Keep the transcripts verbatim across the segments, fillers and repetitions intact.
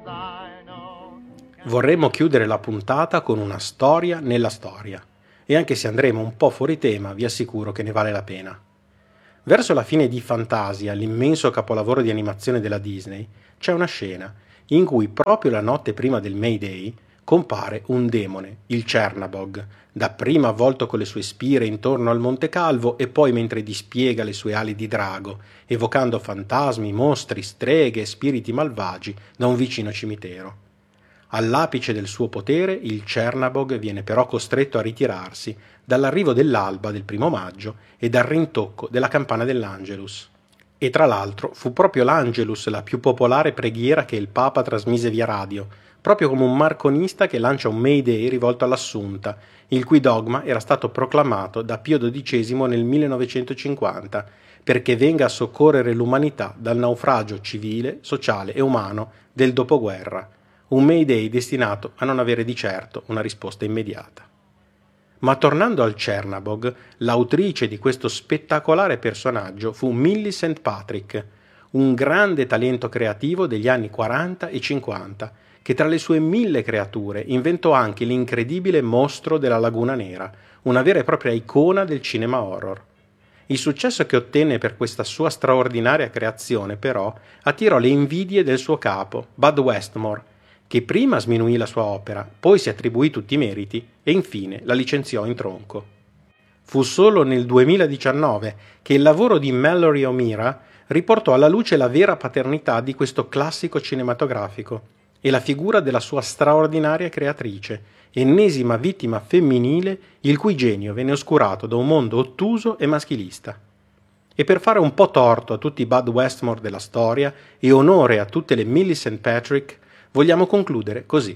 Vorremmo chiudere la puntata con una storia nella storia, e anche se andremo un po' fuori tema, vi assicuro che ne vale la pena. Verso la fine di Fantasia, l'immenso capolavoro di animazione della Disney, c'è una scena in cui proprio la notte prima del Mayday compare un demone, il Cernabog, dapprima avvolto con le sue spire intorno al Monte Calvo e poi mentre dispiega le sue ali di drago, evocando fantasmi, mostri, streghe e spiriti malvagi da un vicino cimitero. All'apice del suo potere, il Cernabog viene però costretto a ritirarsi dall'arrivo dell'alba del primo maggio e dal rintocco della campana dell'Angelus. E tra l'altro fu proprio l'Angelus la più popolare preghiera che il Papa trasmise via radio, proprio come un marconista che lancia un Mayday rivolto all'Assunta, il cui dogma era stato proclamato da Pio dodicesimo nel millenovecentocinquanta, perché venga a soccorrere l'umanità dal naufragio civile, sociale e umano del dopoguerra. Un Mayday destinato a non avere di certo una risposta immediata. Ma tornando al Cernabog, l'autrice di questo spettacolare personaggio fu Millicent Patrick, un grande talento creativo degli anni quaranta e cinquanta, che tra le sue mille creature inventò anche l'incredibile Mostro della Laguna Nera, una vera e propria icona del cinema horror. Il successo che ottenne per questa sua straordinaria creazione, però, attirò le invidie del suo capo, Bud Westmore, che prima sminuì la sua opera, poi si attribuì tutti i meriti e infine la licenziò in tronco. Fu solo nel duemiladiciannove che il lavoro di Mallory O'Meara riportò alla luce la vera paternità di questo classico cinematografico e la figura della sua straordinaria creatrice, ennesima vittima femminile il cui genio venne oscurato da un mondo ottuso e maschilista. E per fare un po' torto a tutti i Bud Westmore della storia e onore a tutte le Millicent Patrick, vogliamo concludere così.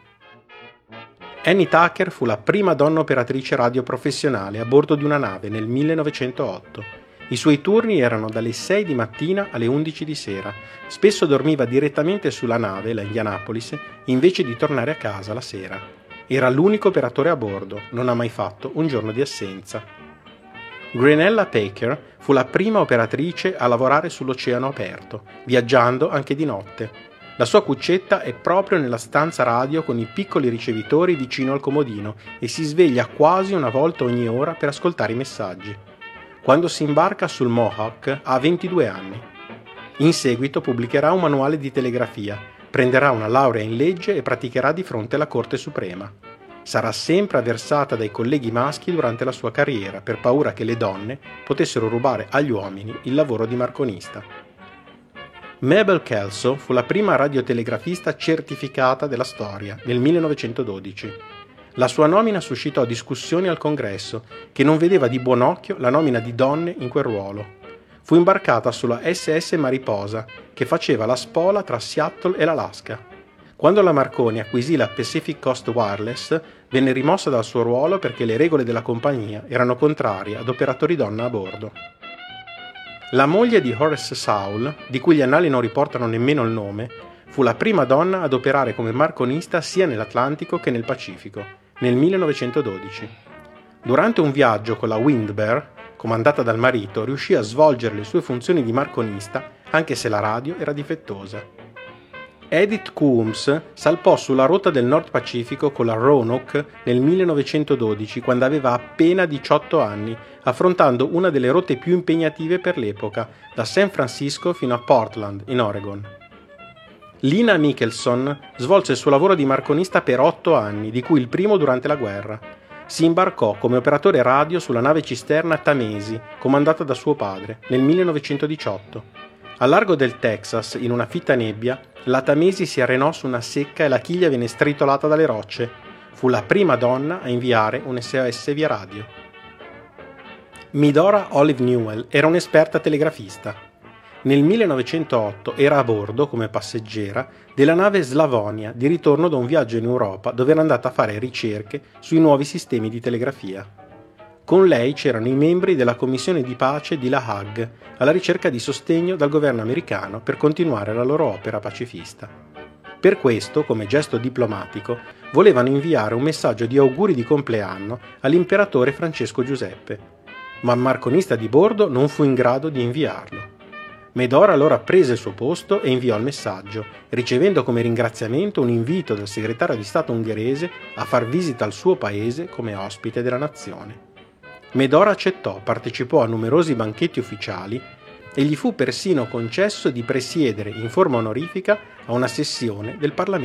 Annie Tucker fu la prima donna operatrice radio professionale a bordo di una nave nel millenovecentootto. I suoi turni erano dalle sei di mattina alle undici di sera. Spesso dormiva direttamente sulla nave, la Indianapolis, invece di tornare a casa la sera. Era l'unico operatore a bordo, non ha mai fatto un giorno di assenza. Grenella Packer fu la prima operatrice a lavorare sull'oceano aperto, viaggiando anche di notte. La sua cuccetta è proprio nella stanza radio con i piccoli ricevitori vicino al comodino e si sveglia quasi una volta ogni ora per ascoltare i messaggi. Quando si imbarca sul Mohawk ha ventidue anni. In seguito pubblicherà un manuale di telegrafia, prenderà una laurea in legge e praticherà di fronte alla Corte Suprema. Sarà sempre avversata dai colleghi maschi durante la sua carriera per paura che le donne potessero rubare agli uomini il lavoro di marconista. Mabel Kelso fu la prima radiotelegrafista certificata della storia nel millenovecentododici. La sua nomina suscitò discussioni al Congresso, che non vedeva di buon occhio la nomina di donne in quel ruolo. Fu imbarcata sulla S S Mariposa, che faceva la spola tra Seattle e l'Alaska. Quando la Marconi acquisì la Pacific Coast Wireless, venne rimossa dal suo ruolo perché le regole della compagnia erano contrarie ad operatori donna a bordo. La moglie di Horace Saul, di cui gli annali non riportano nemmeno il nome, fu la prima donna ad operare come marconista sia nell'Atlantico che nel Pacifico, nel millenovecentododici. Durante un viaggio con la Wind Bear, comandata dal marito, riuscì a svolgere le sue funzioni di marconista anche se la radio era difettosa. Edith Coombs salpò sulla rotta del Nord Pacifico con la Roanoke nel millenovecentododici quando aveva appena diciotto anni, affrontando una delle rotte più impegnative per l'epoca, da San Francisco fino a Portland, in Oregon. Lina Michelson svolse il suo lavoro di marconista per otto anni, di cui il primo durante la guerra. Si imbarcò come operatore radio sulla nave cisterna Tamesi, comandata da suo padre, nel millenovecentodiciotto. Al largo del Texas, in una fitta nebbia, la Tamesi si arenò su una secca e la chiglia venne stritolata dalle rocce. Fu la prima donna a inviare un S O S via radio. Medora Olive Newell era un'esperta telegrafista. Nel millenovecentootto era a bordo, come passeggera, della nave Slavonia, di ritorno da un viaggio in Europa dove era andata a fare ricerche sui nuovi sistemi di telegrafia. Con lei c'erano i membri della Commissione di pace di La Hague, alla ricerca di sostegno dal governo americano per continuare la loro opera pacifista. Per questo, come gesto diplomatico, volevano inviare un messaggio di auguri di compleanno all'imperatore Francesco Giuseppe, ma il marconista di bordo non fu in grado di inviarlo. Medora allora prese il suo posto e inviò il messaggio, ricevendo come ringraziamento un invito del segretario di Stato ungherese a far visita al suo paese come ospite della nazione. Medora accettò, partecipò a numerosi banchetti ufficiali e gli fu persino concesso di presiedere in forma onorifica a una sessione del Parlamento